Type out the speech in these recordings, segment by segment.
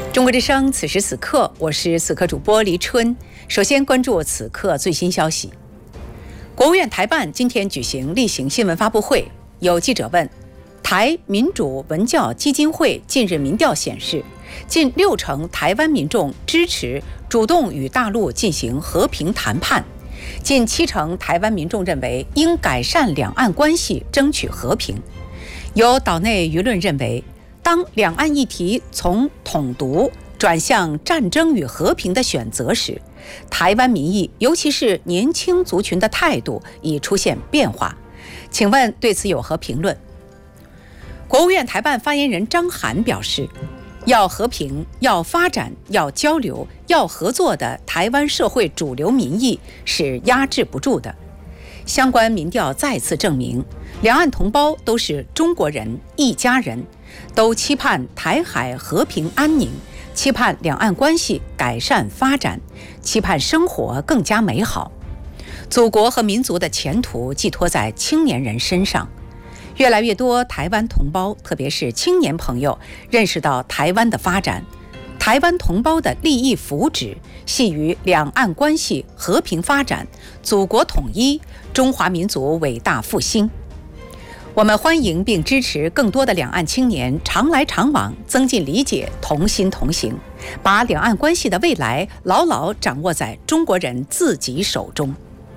中国之声，此时此刻，我是此刻主播黎春。首先关注此刻最新消息。国务院台办今天举行例行新闻发布会，有记者问：台民主文教基金会近日民调显示，近60%台湾民众支持主动与大陆进行和平谈判，近70%台湾民众认为应改善两岸关系，争取和平。有岛内舆论认为，当两岸议题从统独转向战争与和平的选择时，台湾民意，尤其是年轻族群的态度已出现变化。请问对此有何评论？国务院台办发言人张涵表示，要和平、要发展、要交流、要合作的台湾社会主流民意是压制不住的。相关民调再次证明，两岸同胞都是中国人，一家人，都期盼台海和平安宁，期盼两岸关系改善发展，期盼生活更加美好。祖国和民族的前途寄托在青年人身上。越来越多台湾同胞，特别是青年朋友，认识到台湾的发展，台湾同胞的利益福祉系于两岸关系和平发展、祖国统一、中华民族伟大复兴。我们欢迎并支持更多的两岸青年常来常往，增进理解，同心同行，把两岸关系的未来牢牢掌握在中国人自己手中。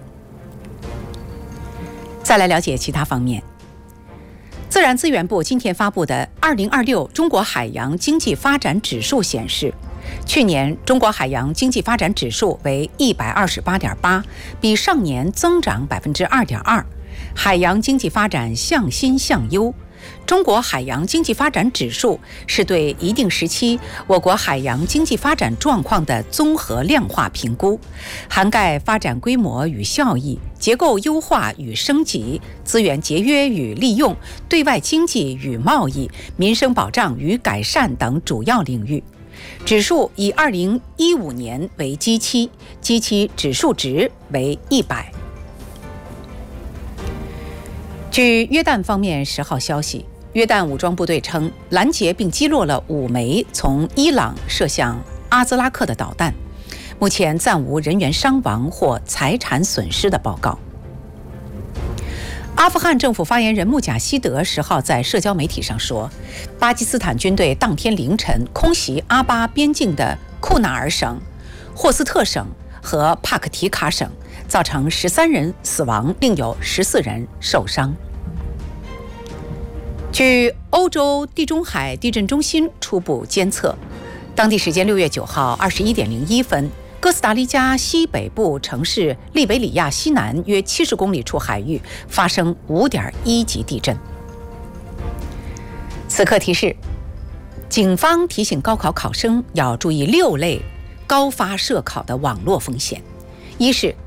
再来了解其他方面。自然资源部今天发布的2026中国海洋经济发展指数显示，去年中国海洋经济发展指数为128.8，比上年增长2.2%。海洋经济发展向新向优。中国海洋经济发展指数是对一定时期我国海洋经济发展状况的综合量化评估，涵盖发展规模与效益、结构优化与升级、资源节约与利用、对外经济与贸易、民生保障与改善等主要领域。指数以2015年为基期，基期指数值为100。据约旦方面10号消息，约旦武装部队称拦截并击落了5枚从伊朗射向阿兹拉克的导弹，目前暂无人员伤亡或财产损失的报告。阿富汗政府发言人穆贾希德10号在社交媒体上说，巴基斯坦军队当天凌晨空袭阿巴边境的库纳尔省、霍斯特省和帕克提卡省，造成13人死亡，另有14人受伤。据欧洲地中海地震中心初步监测，当地时间6月9号21点01分，哥斯达黎加西北部城市利维里亚西南约70公里处海域发生5.1级地震。此刻提示，警方提醒高考考生要注意6类高发涉考的网络风险。一是